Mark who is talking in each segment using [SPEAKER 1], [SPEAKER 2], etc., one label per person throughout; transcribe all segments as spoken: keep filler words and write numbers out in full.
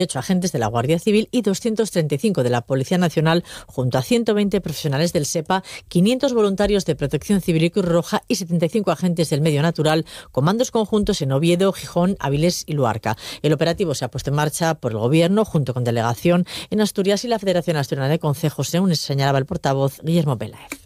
[SPEAKER 1] ocho agentes de la Guardia Civil y doscientos treinta y cinco de la Policía Nacional, junto a ciento veinte profesionales del SEPA, quinientos voluntarios de Protección Civil y Cruz Roja y setenta y cinco agentes del Medio Natural, comandos conjuntos en Oviedo, Gijón, Avilés y Luarca. El operativo se ha puesto en marcha por el Gobierno, junto con delegación en Asturias y la Federación Asturiana de Concejos, según señalaba el portavoz Guillermo Peláez.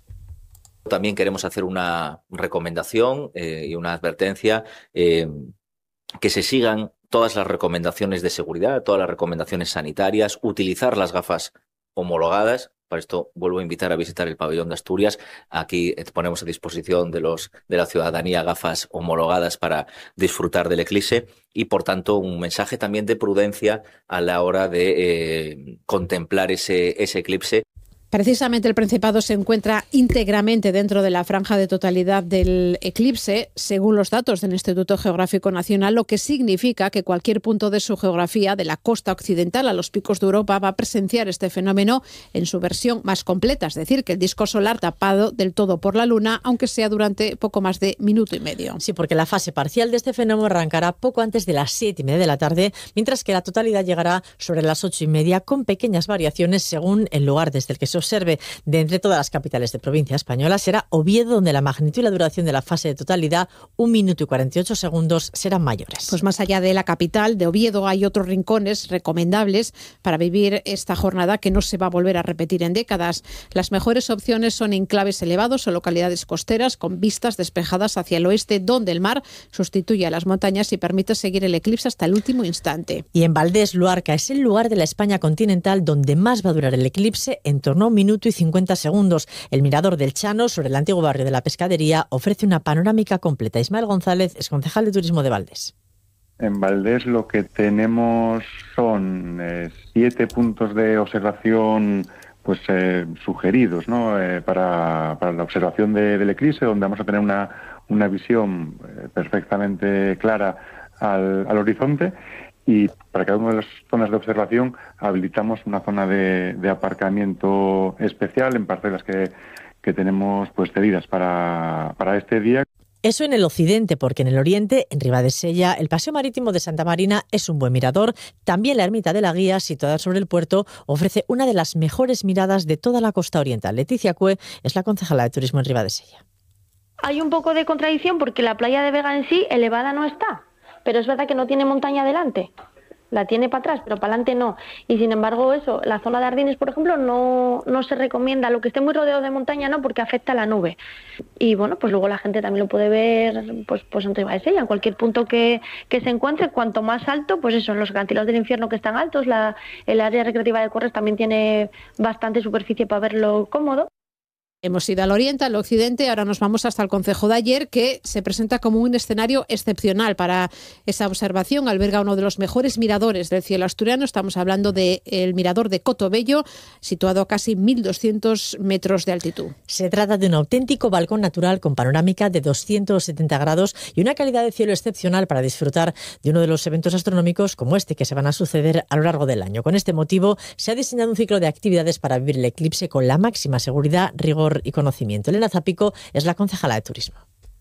[SPEAKER 2] También queremos hacer una recomendación eh, y una advertencia, eh, que se sigan todas las recomendaciones de seguridad, todas las recomendaciones sanitarias, utilizar las gafas homologadas. Para esto vuelvo a invitar a visitar el pabellón de Asturias. Aquí ponemos a disposición de los de la ciudadanía gafas homologadas para disfrutar del eclipse y, por tanto, un mensaje también de prudencia a la hora de eh, contemplar ese, ese eclipse.
[SPEAKER 3] Precisamente el Principado se encuentra íntegramente dentro de la franja de totalidad del eclipse, según los datos del Instituto Geográfico Nacional, lo que significa que cualquier punto de su geografía, de la costa occidental a los picos de Europa, va a presenciar este fenómeno en su versión más completa, es decir, que el disco solar tapado del todo por la Luna, aunque sea durante poco más de minuto y medio.
[SPEAKER 1] Sí, porque la fase parcial de este fenómeno arrancará poco antes de las siete y media de la tarde, mientras que la totalidad llegará sobre las ocho y media, con pequeñas variaciones según el lugar desde el que se observe. De entre todas las capitales de provincia española, será Oviedo donde la magnitud y la duración de la fase de totalidad, un minuto y cuarenta y ocho segundos, serán mayores.
[SPEAKER 3] Pues más allá de la capital, de Oviedo, hay otros rincones recomendables para vivir esta jornada que no se va a volver a repetir en décadas. Las mejores opciones son enclaves elevados o localidades costeras con vistas despejadas hacia el oeste, donde el mar sustituye a las montañas y permite seguir el eclipse hasta el último instante.
[SPEAKER 1] Y en Valdés, Luarca, es el lugar de la España continental donde más va a durar el eclipse, en torno a un minuto y cincuenta segundos. El mirador del Chano, sobre el antiguo barrio de la Pescadería, ofrece una panorámica completa. Ismael González es concejal de Turismo de Valdés.
[SPEAKER 4] En Valdés lo que tenemos son eh, siete puntos de observación pues eh, sugeridos, ¿no? eh, para, para la observación de, del eclipse, donde vamos a tener una, una visión eh, perfectamente clara al, al horizonte. Y para cada una de las zonas de observación habilitamos una zona de, de aparcamiento especial en parcelas que, que tenemos pues cedidas para, para este día.
[SPEAKER 1] Eso en el occidente, porque en el oriente, en Ribadesella, el Paseo Marítimo de Santa Marina es un buen mirador. También la Ermita de la Guía, situada sobre el puerto, ofrece una de las mejores miradas de toda la costa oriental. Leticia Cue es la concejala de Turismo en Ribadesella.
[SPEAKER 5] Hay un poco de contradicción porque la playa de Vega en sí elevada no está. Pero es verdad que no tiene montaña adelante, la tiene para atrás, pero para adelante no. Y sin embargo eso, la zona de Ardines, por ejemplo, no, no se recomienda, lo que esté muy rodeado de montaña no, porque afecta a la nube. Y bueno, pues luego la gente también lo puede ver pues, pues en Ribadesella, en cualquier punto que, que se encuentre, cuanto más alto, pues eso, en los acantilados del infierno que están altos, la, el área recreativa de Corres también tiene bastante superficie para verlo cómodo.
[SPEAKER 3] Hemos ido al oriente, al occidente, ahora nos vamos hasta el concejo de Ayer, que se presenta como un escenario excepcional para esa observación. Alberga uno de los mejores miradores del cielo asturiano. Estamos hablando del mirador de Cotobello, situado a casi mil doscientos metros de altitud.
[SPEAKER 1] Se trata de un auténtico balcón natural con panorámica de doscientos setenta grados y una calidad de cielo excepcional para disfrutar de uno de los eventos astronómicos como este que se van a suceder a lo largo del año. Con este motivo, se ha diseñado un ciclo de actividades para vivir el eclipse con la máxima seguridad, rigor y conocimiento. Elena Zapico es la concejala de Turismo.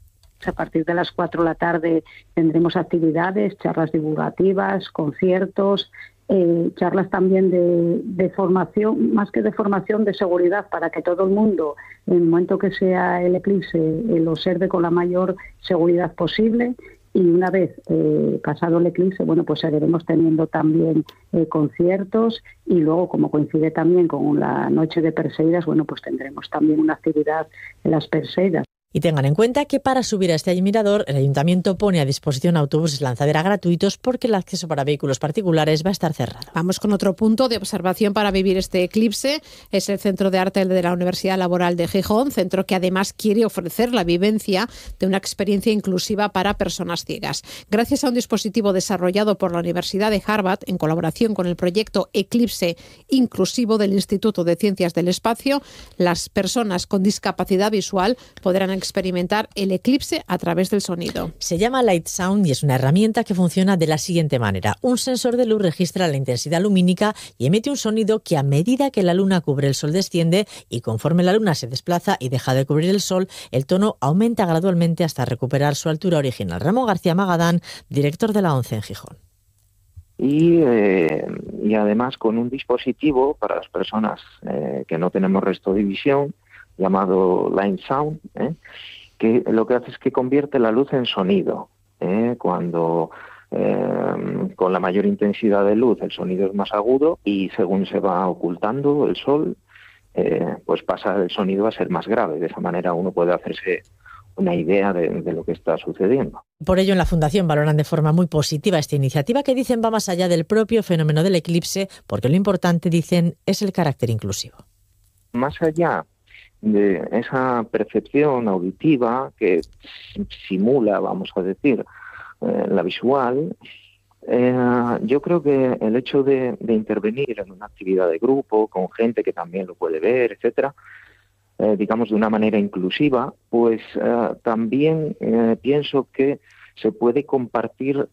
[SPEAKER 6] A partir de las cuatro de la tarde tendremos actividades, charlas divulgativas, conciertos, eh, charlas también de, de formación, más que de formación, de seguridad, para que todo el mundo, en el momento que sea el eclipse, eh, lo observe con la mayor seguridad posible. Y una vez eh, pasado el eclipse, bueno, pues seguiremos teniendo también eh, conciertos y luego, como coincide también con la noche de Perseidas, bueno, pues tendremos también una actividad en las Perseidas.
[SPEAKER 1] Y tengan en cuenta que para subir a este mirador, el Ayuntamiento pone a disposición autobuses lanzadera gratuitos porque el acceso para vehículos particulares va a estar cerrado.
[SPEAKER 3] Vamos con otro punto de observación para vivir este eclipse. Es el Centro de Arte de la Universidad Laboral de Gijón, centro que además quiere ofrecer la vivencia de una experiencia inclusiva para personas ciegas. Gracias a un dispositivo desarrollado por la Universidad de Harvard en colaboración con el proyecto Eclipse Inclusivo del Instituto de Ciencias del Espacio, las personas con discapacidad visual podrán experimentar el eclipse a través del sonido.
[SPEAKER 1] Se llama Light Sound y es una herramienta que funciona de la siguiente manera. Un sensor de luz registra la intensidad lumínica y emite un sonido que, a medida que la luna cubre el sol, desciende, y conforme la luna se desplaza y deja de cubrir el sol, el tono aumenta gradualmente hasta recuperar su altura original. Ramón García Magadán, director de la ONCE en Gijón.
[SPEAKER 7] y, eh, y además con un dispositivo para las personas eh, que no tenemos resto de visión llamado Line Sound, ¿eh? que lo que hace es que convierte la luz en sonido. ¿eh? Cuando eh, con la mayor intensidad de luz el sonido es más agudo y según se va ocultando el sol, eh, pues pasa el sonido a ser más grave. De esa manera uno puede hacerse una idea de, de lo que está sucediendo.
[SPEAKER 1] Por ello, en la Fundación valoran de forma muy positiva esta iniciativa que dicen va más allá del propio fenómeno del eclipse, porque lo importante, dicen, es el carácter inclusivo.
[SPEAKER 7] Más allá de esa percepción auditiva que simula, vamos a decir, eh, la visual, eh, yo creo que el hecho de, de intervenir en una actividad de grupo con gente que también lo puede ver, etcétera, eh, digamos de una manera inclusiva, pues eh, también eh, pienso que se puede compartir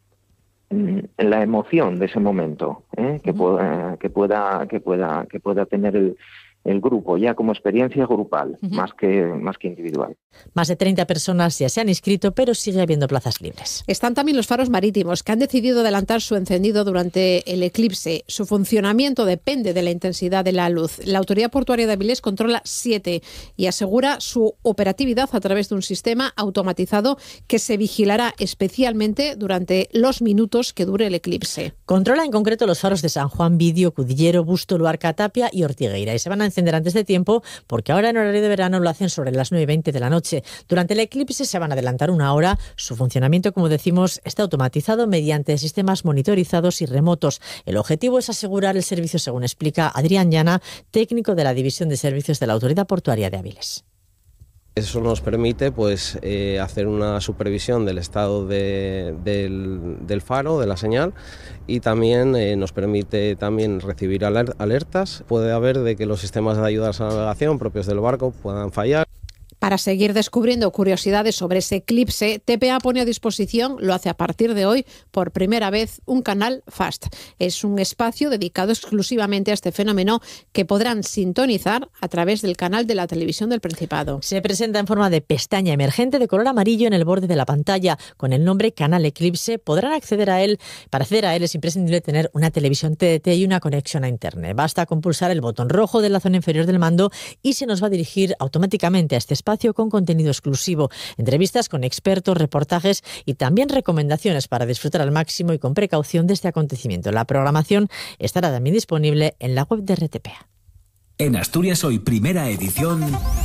[SPEAKER 7] mm, la emoción de ese momento, ¿eh? que, uh-huh. pueda, que pueda que pueda que pueda tener el el grupo, ya como experiencia grupal, uh-huh. más que más que individual.
[SPEAKER 1] Más de treinta personas ya se han inscrito, pero sigue habiendo plazas libres.
[SPEAKER 3] Están también los faros marítimos, que han decidido adelantar su encendido durante el eclipse. Su funcionamiento depende de la intensidad de la luz. La Autoridad Portuaria de Avilés controla siete y asegura su operatividad a través de un sistema automatizado que se vigilará especialmente durante los minutos que dure el eclipse.
[SPEAKER 1] Controla en concreto los faros de San Juan, Vidio, Cudillero, Busto, Luarca, Tapia y Ortigueira, y se van a encender antes de tiempo porque ahora en horario de verano lo hacen sobre las nueve y veinte de la noche. Durante el eclipse se van a adelantar una hora. Su funcionamiento, como decimos, está automatizado mediante sistemas monitorizados y remotos. El objetivo es asegurar el servicio, según explica Adrián Llana, técnico de la División de Servicios de la Autoridad Portuaria de Avilés.
[SPEAKER 8] Eso nos permite pues eh, hacer una supervisión del estado de, del, del faro, de la señal, y también eh, nos permite también recibir alertas. Puede haber de que los sistemas de ayuda a la navegación propios del barco puedan fallar.
[SPEAKER 3] Para seguir descubriendo curiosidades sobre ese eclipse, T P A pone a disposición, lo hace a partir de hoy, por primera vez, un canal FAST. Es un espacio dedicado exclusivamente a este fenómeno que podrán sintonizar a través del canal de la televisión del Principado.
[SPEAKER 1] Se presenta en forma de pestaña emergente de color amarillo en el borde de la pantalla, con el nombre Canal Eclipse. Podrán acceder a él. Para acceder a él es imprescindible tener una televisión T D T y una conexión a Internet. Basta con pulsar el botón rojo de la zona inferior del mando y se nos va a dirigir automáticamente a este espacio espacio con contenido exclusivo, entrevistas con expertos, reportajes y también recomendaciones para disfrutar al máximo y con precaución de este acontecimiento. La programación estará también disponible en la web de R T P A.
[SPEAKER 9] En Asturias Hoy, primera edición,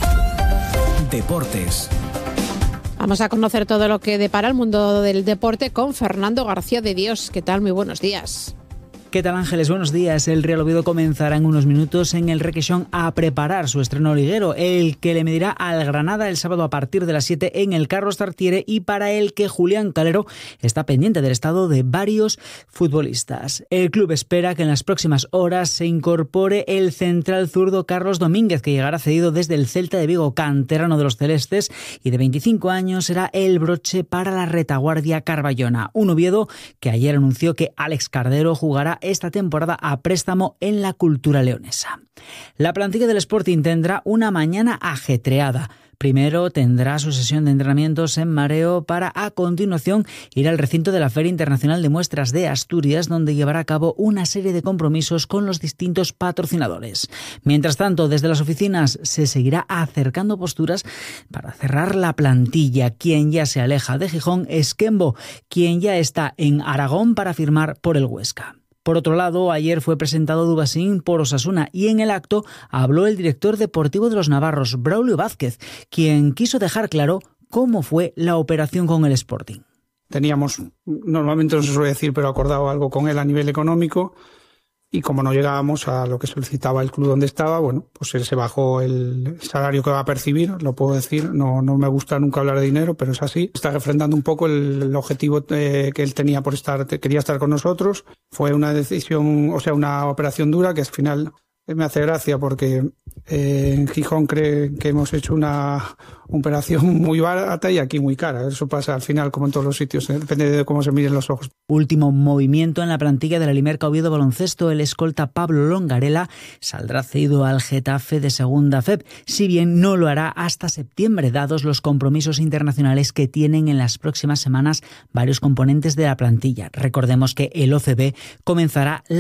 [SPEAKER 9] Deportes.
[SPEAKER 3] Vamos a conocer todo lo que depara el mundo del deporte con Fernando García de Dios. ¿Qué tal? Muy buenos días.
[SPEAKER 10] ¿Qué tal, Ángeles? Buenos días. El Real Oviedo comenzará en unos minutos en el Requesón a preparar su estreno liguero, el que le medirá al Granada el sábado a partir de las siete en el Carlos Tartiere, y para el que Julián Calero está pendiente del estado de varios futbolistas. El club espera que en las próximas horas se incorpore el central zurdo Carlos Domínguez, que llegará cedido desde el Celta de Vigo, canterano de los celestes, y de veinticinco años será el broche para la retaguardia carballona. Un Oviedo que ayer anunció que Alex Cardero jugará esta temporada a préstamo en la Cultura leonesa. La plantilla del Sporting tendrá una mañana ajetreada. Primero tendrá su sesión de entrenamientos en Mareo para a continuación ir al recinto de la Feria Internacional de Muestras de Asturias, donde llevará a cabo una serie de compromisos con los distintos patrocinadores. Mientras tanto, desde las oficinas se seguirá acercando posturas para cerrar la plantilla. Quien ya se aleja de Gijón es Kembo, quien ya está en Aragón para firmar por el Huesca. Por otro lado, ayer fue presentado Dubasín por Osasuna y en el acto habló el director deportivo de los navarros, Braulio Vázquez, quien quiso dejar claro cómo fue la operación con el Sporting.
[SPEAKER 11] Teníamos, normalmente no se suele decir, pero acordado algo con él a nivel económico, y como no llegábamos a lo que solicitaba el club donde estaba, bueno, pues él se bajó el salario que va a percibir, lo puedo decir, no, no me gusta nunca hablar de dinero, pero es así. Está refrendando un poco el, el objetivo eh, que él tenía por estar, quería estar con nosotros. Fue una decisión, o sea, una operación dura que al final me hace gracia porque eh, en Gijón creen que hemos hecho una operación muy barata y aquí muy cara. Eso pasa al final como en todos los sitios, depende de cómo se miren los ojos.
[SPEAKER 10] Último movimiento en la plantilla de la Limerca Oviedo Baloncesto. El escolta Pablo Longarela saldrá cedido al Getafe de Segunda F E B, si bien no lo hará hasta septiembre, dados los compromisos internacionales que tienen en las próximas semanas varios componentes de la plantilla. Recordemos que el O C B comenzará la